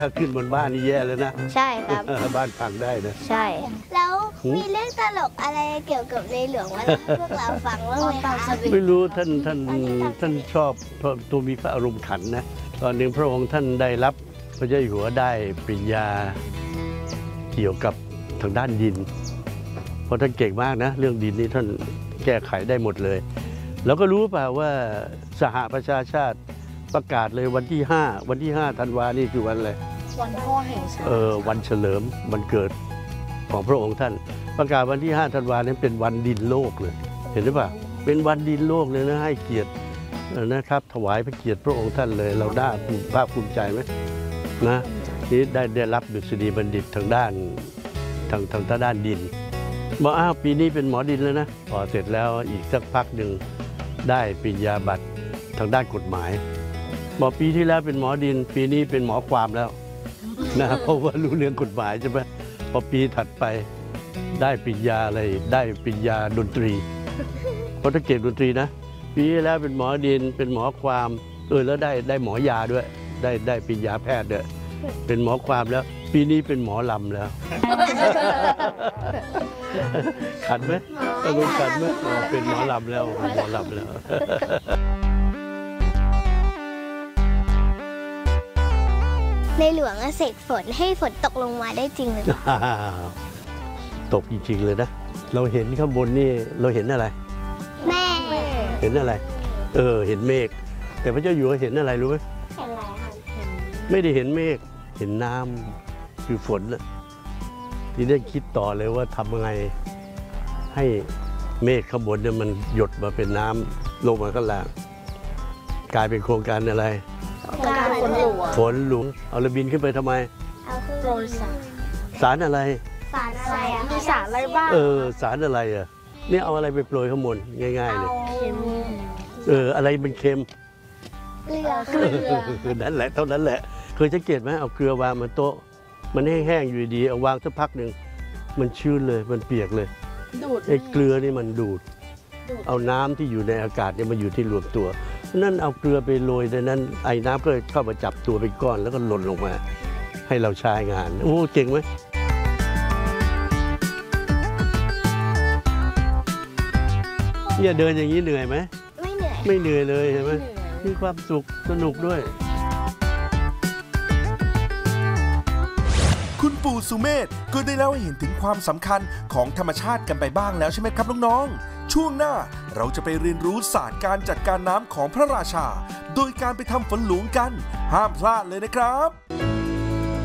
ถ้าขึ้นบนบ้านนี่แย่แล้วนะใช่ครับบ้านพังได้นะใช่แล้วมีเรื่องตลกอะไรเกี่ยวกับในหลวงมาพวกเราฟังบ้างไหมคะไม่รู้ท่านชอบตัวมีพระอารมณ์ขันนะตอนหนึ่งพระองค์ท่านได้รับพระเจ้าอยู่หัวได้ปริญญาเกี่ยวกับทางด้านดินเพราะท่านเก่งมากนะเรื่องดินนี่ท่านแก้ไขได้หมดเลยแล้วก็รู้เปล่าว่าสหประชาชาติประกาศเลยวันที่5ธันวานี่คือวันอะไรวันพ่อแห่งชาติวันเฉลิมวันเกิดของพระองค์ท่านประกาศวันที่5ธันวานี้เป็นวันดินโลกเลยเห็นหรือเปล่าเป็นวันดินโลกเลยนะให้เกียรตินะครับถวายพระเกียรติพระองค์ท่านเลยเราได้ภาคภูมิใจไหมนะนี่ได้รับดุษฎีบัณฑิตทางด้านดินบอกอ้าวปีนี้เป็นหมอดินแล้วนะพอเสร็จแล้วอีกสักพักหนึ่งได้ปริญญาบัตรทางด้านกฎหมายบอกปีที่แล้วเป็นหมอดินปีนี้เป็นหมอความแล้วนะเพราะว่ารู้เรื่องกฎหมายใช่ไหมพอปีถัดไปได้ปริญญาอะไรได้ปริญญาดนตรีเพราะถ้าเก่งดนตรีนะปีที่แล้วเป็นหมอดินเป็นหมอความแล้วได้หมอยาด้วยได้ปริญญาแพทย์ด้วยเป็นหมอความแล้วปีนี้เป็นหมอลำแล้วขัดไหมรู้ขัดไหมเป็นหมอลำแล้วหมอลำแล้วในหลวงเสกฝนให้ฝนตกลงมาได้จริงเลยตกจริงๆเลยนะเราเห็นข้างบนนี่เราเห็นอะไรแม่เห็นอะไรเห็นเมฆแต่พระเจ้าอยู่หัวเห็นอะไรรู้ไหมเห็นอะไรคะไม่ได้เห็นเมฆเห็นน้ำคือฝนนะที่ได้คิดต่อเลยว่าทำยังไงให้เมฆข้างบนเนี่ยมันหยดมาเป็นน้ำลงมาข้างล่างกลายเป็นโครงการอะไรการฝนหลวงเอาระบินขึ้นไปทำไมเอาขึ้นโปรยสารอะไรสารอะไรมีสารอะไรบ้างสารอะไรเนี่ยเอาอะไรไปโปรยข้างบนง่ายๆเลยอะไรมันเค็มเกลือนั่นแหละเท่านั้นแหละเคยสังเกตไหมเอาเกลือวางบนโต๊ะมันแห้งๆอยู่ดีเอาวางสักพักหนึ่งมันชื้นเลยมันเปียกเลยไอ้เกลือนี่มันดูดเอาน้ำที่อยู่ในอากาศเนี่ยมาอยู่ที่รวมตัวนั่นเอาเกลือไปโรยในนั้นไอ้น้ำก็เข้ามาจับตัวเป็นก้อนแล้วก็หล่นลงมาให้เราใช้งานโอ้เก่งไหมเนี่ยเดินอย่างนี้เหนื่อยไหมไม่เหนื่อยเลยเห็นไหมมีความสุขสนุกด้วยคุณปู่สุเมธก็ได้เล่าให้เห็นถึงความสำคัญของธรรมชาติกันไปบ้างแล้วใช่ไหมครับน้องๆช่วงหน้าเราจะไปเรียนรู้ศาสตร์การจัดการน้ำของพระราชาโดยการไปทำฝนหลวงกันห้ามพลาดเลยนะครับ